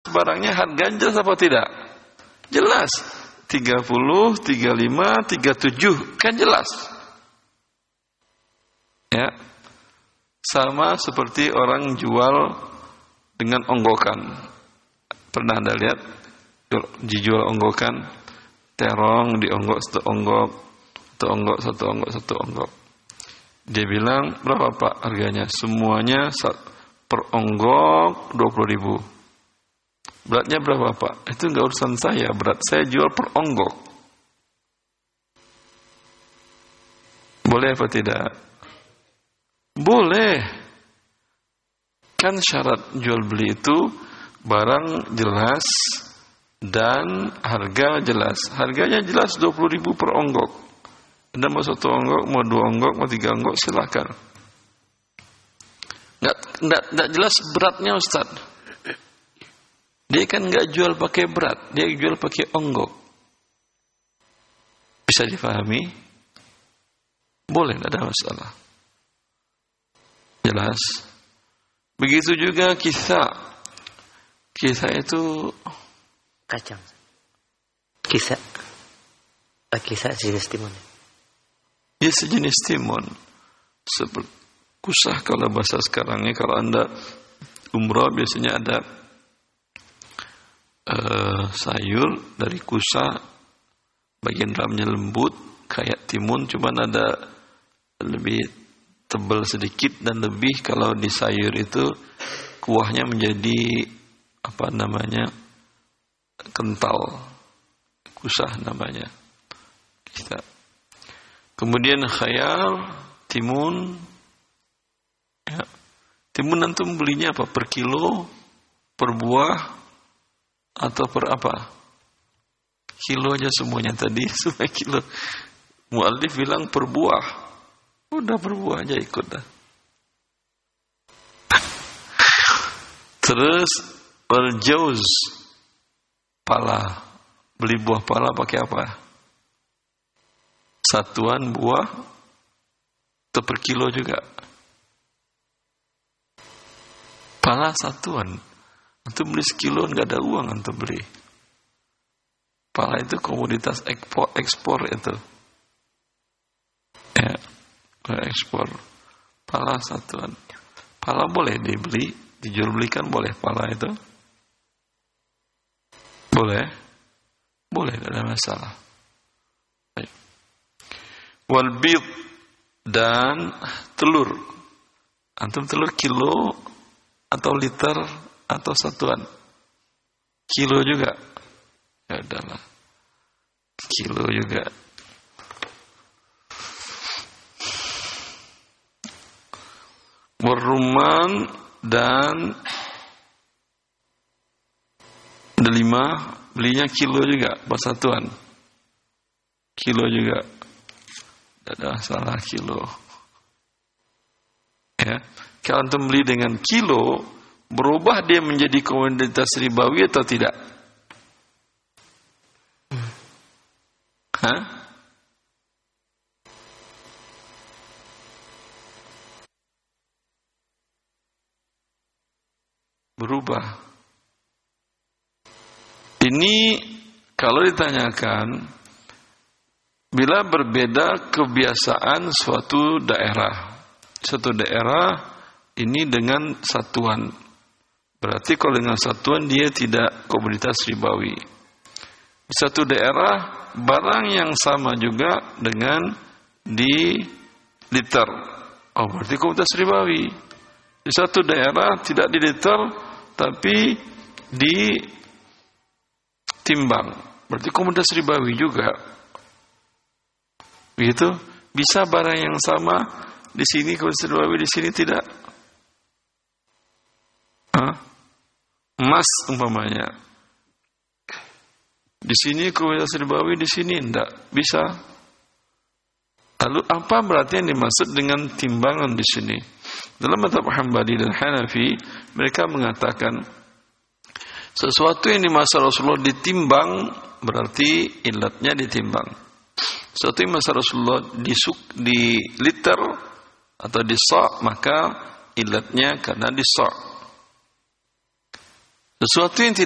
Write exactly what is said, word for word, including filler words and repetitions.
barangnya harganya jelas apa tidak? Jelas. tiga puluh, tiga puluh lima, tiga puluh tujuh kan jelas. Ya. Sama seperti orang jual dengan onggokan. Pernah Anda lihat dijual onggokan? Terong dionggok satu onggok, satu onggok, satu onggok, satu onggok. Dia bilang, berapa Pak harganya? Semuanya per onggok dua puluh ribu. Beratnya berapa Pak? Itu enggak urusan saya, berat saya jual per onggok. Boleh apa tidak? Boleh. Kan syarat jual beli itu barang jelas dan harga jelas. Harganya jelas dua puluh ribu per onggok. Anda mau satu onggok, mau dua onggok, mau tiga onggok, silakan. Nggak, nggak, nggak jelas beratnya Ustaz. Dia kan nggak jual pakai berat, dia jual pakai onggok. Bisa difahami? Boleh, nggak ada masalah. Jelas. Begitu juga kisah. Kisah itu kacang. Kisah. Kisah sejenis timun. Ya sejenis timun. Seperti kusah kalau bahasa sekarangnya, kalau Anda umrah biasanya ada uh, sayur dari kusa, bagian dalamnya lembut kayak timun, cuman ada lebih tebal sedikit dan lebih kalau di sayur itu kuahnya menjadi apa namanya kental, kusah namanya. Kita. Kemudian khayal, timun. Ya. Timun antum belinya apa? Per kilo, per buah, atau per apa? Kilo aja semuanya tadi, semua kilo. Mu'allif bilang per buah. Udah per buah aja ikut dah. Terus berjauz, pala. Beli buah pala pakai apa? Satuan buah atau per kilo juga? Pala satuan. Antum beli sekilo nggak ada uang antum beli. Pala itu komoditas ekspor, ekspor itu. Ya, ekspor. Pala satuan. Pala boleh dibeli, dijual belikan boleh pala itu? Boleh? Boleh, tidak ada masalah. Wal bid dan telur. Antum telur kilo atau liter atau satuan? Kilo juga. Ya udahlah. Kilo juga. Waruman dan delima belinya kilo juga, persatuan. Kilo juga. Tidak ada salah kilo. Ya, kalau antum beli dengan kilo, berubah dia menjadi komoditas ribawi atau tidak? Hah? Berubah. Ini kalau ditanyakan, bila berbeda kebiasaan suatu daerah, suatu daerah ini dengan satuan, berarti kalau dengan satuan dia tidak komoditas ribawi. Di satu daerah barang yang sama juga dengan di liter, oh berarti komoditas ribawi. Di satu daerah tidak di liter tapi di timbang, berarti komoditas ribawi juga. Begitu, bisa barang yang sama di sini komoditas ribawi, di sini tidak. Hah? Emas umpamanya, di sini komoditas ribawi, di sini tidak bisa. Lalu apa berarti yang dimaksud dengan timbangan di sini? Dalam mazhab Hambali dan Hanafi, mereka mengatakan sesuatu yang di masa Rasulullah ditimbang berarti ilatnya ditimbang. Sesuatu yang masa Rasulullah disuk di liter atau di sa' maka ilatnya karena di sa'. Sesuatu yang